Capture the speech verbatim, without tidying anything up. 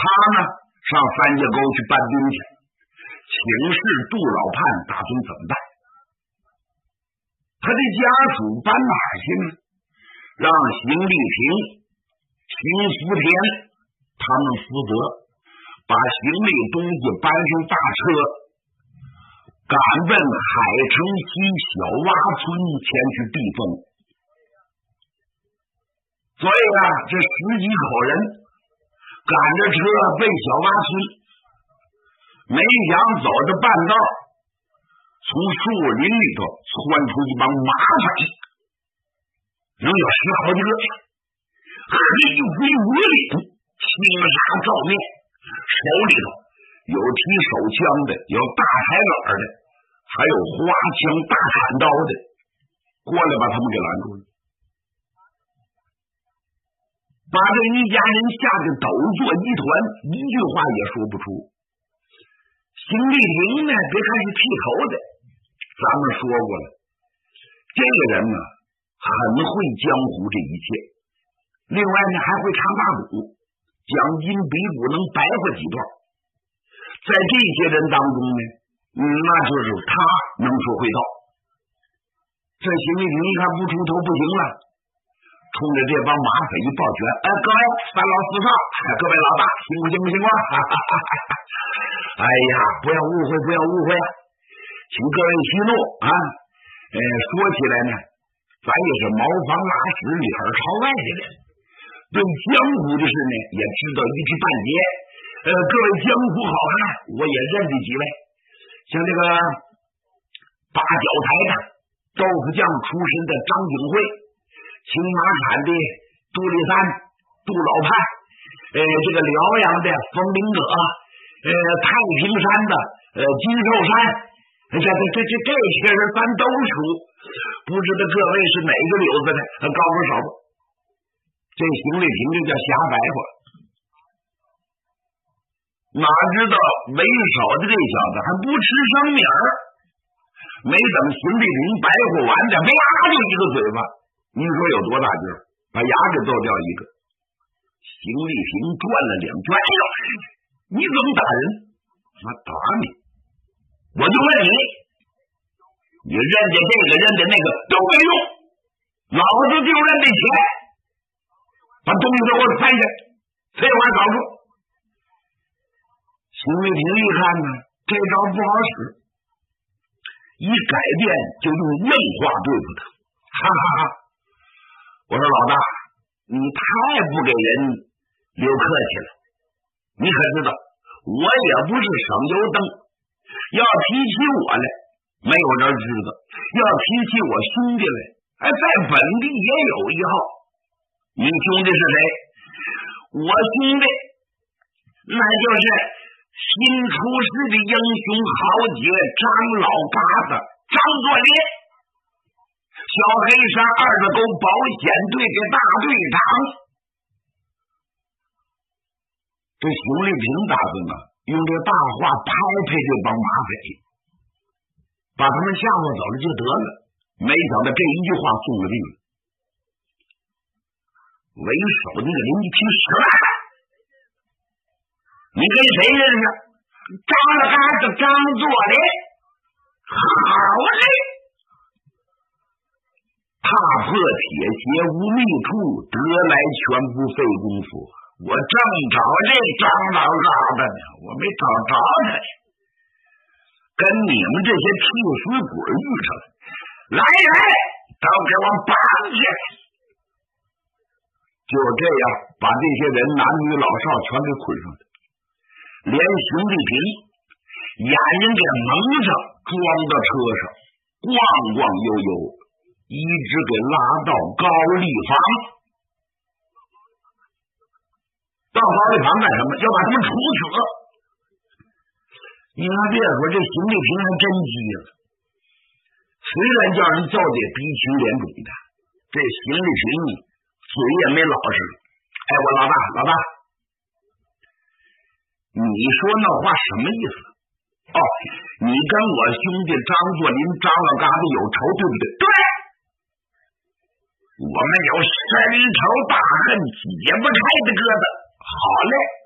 呢上三界沟去搬兵去，请示杜老判打算怎么办。他的家属搬哪儿去呢？让邢立平、邢福田他们负责把行李东西搬上大车，赶奔海城西小洼村前去避风。所以啊，这十几口人赶着车奔小洼村，没想走着半道，从树林里头窜出一帮马匪，能有十好几个，黑灰无领，青纱罩面，手里头有提手枪的，有大海镐的，还有花枪大砍刀的，过来把他们给拦住了，把这一家人吓得抖作一团，一句话也说不出。邢立平呢，别看是剃头的，咱们说过了，这个人呢很会江湖这一切，另外呢还会唱大鼓，奖金比鼓能白活几段。在这些人当中呢，那就是他能说会道。这邢立平一看不出头不行了，冲着这帮马匪一抱拳，哎，各位三老四少，各位老大，辛苦辛苦辛苦！哎呀，不要误会，不要误会啊！请各位息怒啊！呃，说起来呢，咱也是茅房拉屎里耳朝外的人，对江湖的事呢也知道一知半解。呃，各位江湖好汉，我也认识几位，像这个八角台的豆腐匠出身的张景惠，青马产的杜立三、杜老派，呃，这个辽阳的冯明葛，呃，太平山的呃金寿山，这这这这这些人咱都熟，不知道各位是哪个流子的，高个手。这邢立平这叫瞎白话，哪知道为首的这小子还不吃生米儿，没等邢立平白话完的，啪就一个嘴巴。你说有多大劲儿？把牙给揍掉一个。邢立平转了两圈，哎呦，你怎么打人？我打你，我就问你，你认得这个认得那个都没用，老子就认这钱，把东西都给我拍下，废话少说。邢立平一看呢，这招不好使，一改变就用硬话对付他，哈哈哈！我说老大，你太不给人留客气了。你可知道，我也不是省油灯，要提起我来，没有人知道；要提起我兄弟来，哎，在本地也有一号。你兄弟是谁？我兄弟，那就是新出世的英雄豪杰张老八子张作霖。小黑山二子沟保险队的大队长。这邢立平打算呢，用这大话拍拍这帮马匪，把他们吓唬走了就得了。没想到这一句话送了命了。为首那个林一平十万，你跟谁认识？张了嘎子张作霖，好嘞！踏破铁鞋无觅处，得来全不费功夫。我正找这张老嘎子呢，我没找着他呢，跟你们这些替死鬼遇上了，来人，都给我绑起来！就这样，把这些人男女老少全给捆上了，连邢立平眼人给蒙上，装到车上，晃晃悠悠，一直给拉到高丽坊。到高丽坊干什么？要把他们处死。你看别说，这邢立平还真急了。虽然叫人揍得鼻青脸肿的，这邢立平嘴也没老实。哎，我老大，老大，你说那话什么意思？哦，你跟我兄弟张作霖、张老嘎子有仇，对不对？对。我们有深仇大恨解不开的疙瘩。好嘞，